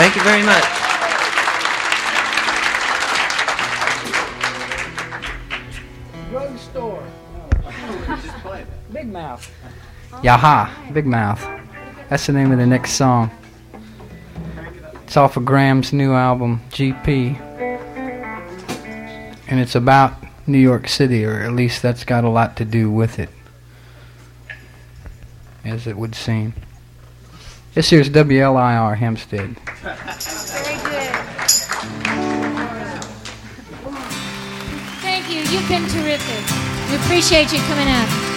Thank you very much. Drugstore. Big Mouth. Yaha, Big Mouth. That's the name of the next song. It's off of Graham's new album, GP. And it's about New York City, or at least that's got a lot to do with it, as it would seem. This here's WLIR Hempstead. Very good. Thank you. You've been terrific. We appreciate you coming out.